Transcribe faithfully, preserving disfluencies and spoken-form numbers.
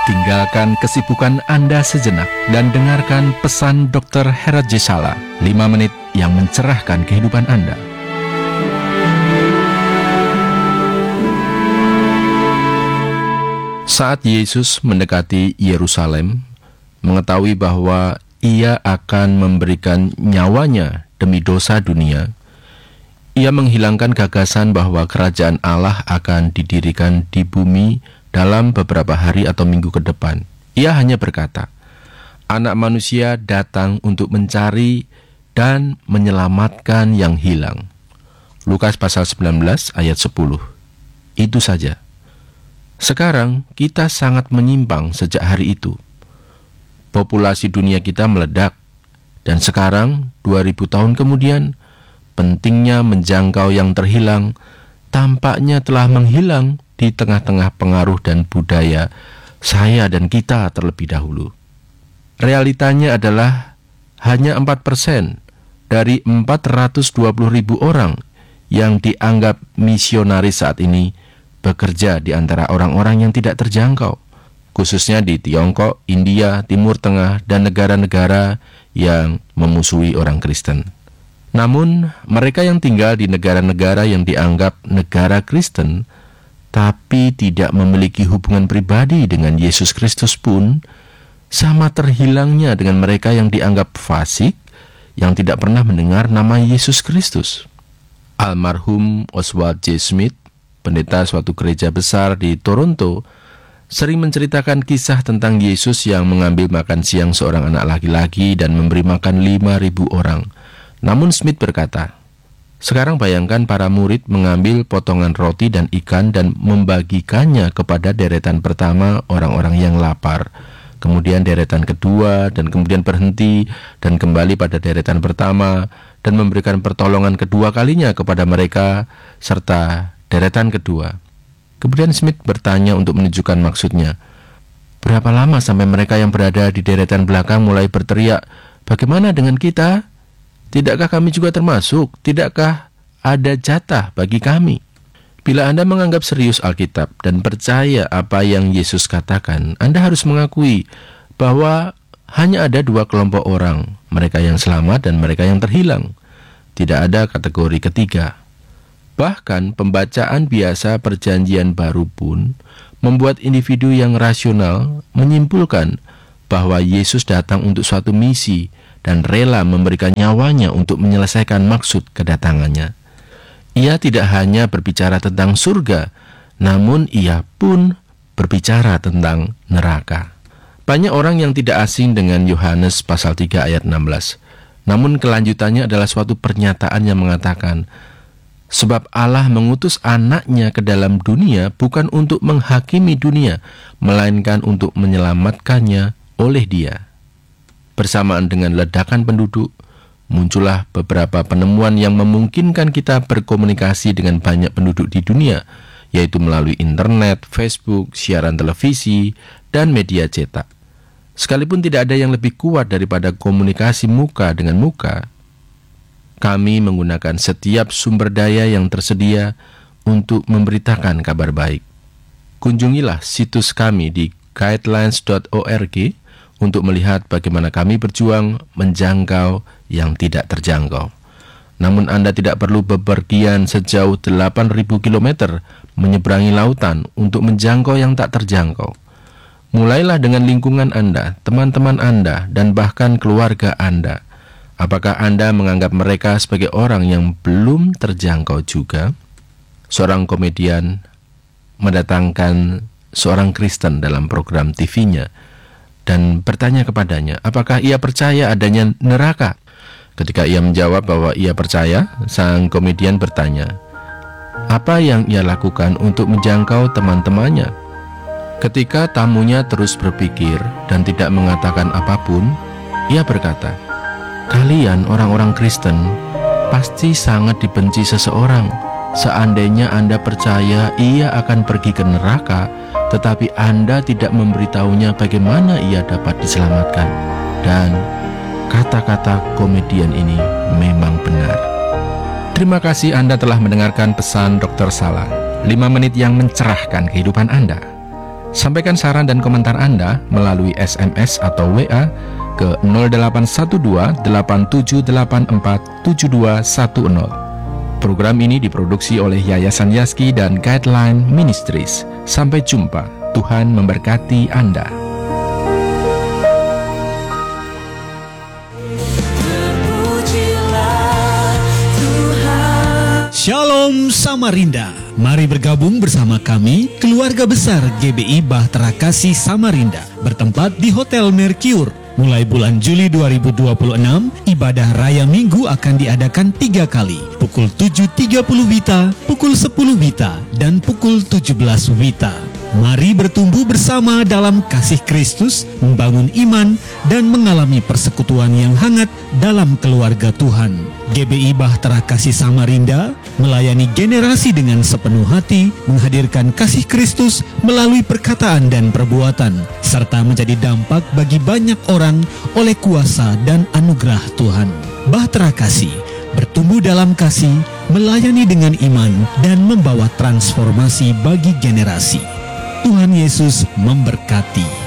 Tinggalkan kesibukan Anda sejenak dan dengarkan pesan dokter Herod J. Salah, lima menit yang mencerahkan kehidupan Anda. Saat Yesus mendekati Yerusalem, mengetahui bahwa Ia akan memberikan nyawanya demi dosa dunia, Ia menghilangkan gagasan bahwa kerajaan Allah akan didirikan di bumi dalam beberapa hari atau minggu ke depan. Ia hanya berkata, Anak manusia datang untuk mencari dan menyelamatkan yang hilang. Lukas pasal sembilan belas ayat sepuluh. Itu saja. Sekarang kita sangat menyimpang sejak hari itu. Populasi dunia kita meledak, dan sekarang dua ribu tahun kemudian, pentingnya menjangkau yang terhilang tampaknya telah menghilang di tengah-tengah pengaruh dan budaya saya dan kita terlebih dahulu. Realitanya adalah hanya empat persen dari empat ratus dua puluh ribu orang yang dianggap misionaris saat ini bekerja di antara orang-orang yang tidak terjangkau, khususnya di Tiongkok, India, Timur Tengah, dan negara-negara yang memusuhi orang Kristen. Namun, mereka yang tinggal di negara-negara yang dianggap negara Kristen tapi tidak memiliki hubungan pribadi dengan Yesus Kristus pun sama terhilangnya dengan mereka yang dianggap fasik, yang tidak pernah mendengar nama Yesus Kristus. Almarhum Oswald J. Smith, pendeta suatu gereja besar di Toronto, sering menceritakan kisah tentang Yesus yang mengambil makan siang seorang anak laki-laki dan memberi makan lima ribu orang. Namun Smith berkata, sekarang bayangkan para murid mengambil potongan roti dan ikan dan membagikannya kepada deretan pertama orang-orang yang lapar, kemudian deretan kedua, dan kemudian berhenti dan kembali pada deretan pertama dan memberikan pertolongan kedua kalinya kepada mereka serta deretan kedua. Kemudian Smith bertanya untuk menunjukkan maksudnya. Berapa lama sampai mereka yang berada di deretan belakang mulai berteriak, "Bagaimana dengan kita? Tidakkah kami juga termasuk? Tidakkah ada jatah bagi kami?" Bila Anda menganggap serius Alkitab dan percaya apa yang Yesus katakan, Anda harus mengakui bahwa hanya ada dua kelompok orang, mereka yang selamat dan mereka yang terhilang. Tidak ada kategori ketiga. Bahkan pembacaan biasa Perjanjian Baru pun membuat individu yang rasional menyimpulkan bahwa Yesus datang untuk suatu misi dan rela memberikan nyawanya untuk menyelesaikan maksud kedatangannya. Ia tidak hanya berbicara tentang surga, namun ia pun berbicara tentang neraka. Banyak orang yang tidak asing dengan Yohanes pasal tiga ayat enam belas. Namun kelanjutannya adalah suatu pernyataan yang mengatakan, sebab Allah mengutus anaknya ke dalam dunia bukan untuk menghakimi dunia, melainkan untuk menyelamatkannya oleh dia. Bersamaan dengan ledakan penduduk, muncullah beberapa penemuan yang memungkinkan kita berkomunikasi dengan banyak penduduk di dunia, yaitu melalui internet, Facebook, siaran televisi, dan media cetak. Sekalipun tidak ada yang lebih kuat daripada komunikasi muka dengan muka, kami menggunakan setiap sumber daya yang tersedia untuk memberitakan kabar baik. Kunjungilah situs kami di guidelines dot org untuk melihat bagaimana kami berjuang menjangkau yang tidak terjangkau. Namun Anda tidak perlu bepergian sejauh delapan ribu kilometer menyeberangi lautan untuk menjangkau yang tak terjangkau. Mulailah dengan lingkungan Anda, teman-teman Anda, dan bahkan keluarga Anda. Apakah Anda menganggap mereka sebagai orang yang belum terjangkau juga? Seorang komedian mendatangkan seorang Kristen dalam program T V-nya dan bertanya kepadanya, apakah ia percaya adanya neraka? Ketika ia menjawab bahwa ia percaya, sang komedian bertanya, apa yang ia lakukan untuk menjangkau teman-temannya? Ketika tamunya terus berpikir dan tidak mengatakan apapun, ia berkata, kalian orang-orang Kristen pasti sangat dibenci seseorang. Seandainya Anda percaya ia akan pergi ke neraka, tetapi Anda tidak memberitahunya bagaimana ia dapat diselamatkan. Dan kata-kata komedian ini memang benar. Terima kasih Anda telah mendengarkan pesan dokter Salah, lima menit yang mencerahkan kehidupan Anda. Sampaikan saran dan komentar Anda melalui S M S atau W A ke nol delapan satu dua delapan tujuh delapan empat tujuh dua satu nol. Program ini diproduksi oleh Yayasan Yaski dan Guideline Ministries. Sampai jumpa. Tuhan memberkati Anda. Shalom Samarinda. Mari bergabung bersama kami, keluarga besar G B I Bahtera Kasih Samarinda, bertempat di Hotel Mercure. Mulai bulan Juli dua ribu dua puluh enam, ibadah raya minggu akan diadakan tiga kali, pukul tujuh tiga puluh Wita, pukul sepuluh Wita, dan pukul tujuh belas Wita. Mari bertumbuh bersama dalam kasih Kristus, membangun iman, dan mengalami persekutuan yang hangat dalam keluarga Tuhan. G B I Bahtera Kasih Samarinda melayani generasi dengan sepenuh hati, menghadirkan kasih Kristus melalui perkataan dan perbuatan, serta menjadi dampak bagi banyak orang oleh kuasa dan anugerah Tuhan. Bahtera Kasih bertumbuh dalam kasih, melayani dengan iman, dan membawa transformasi bagi generasi. Tuhan Yesus memberkati.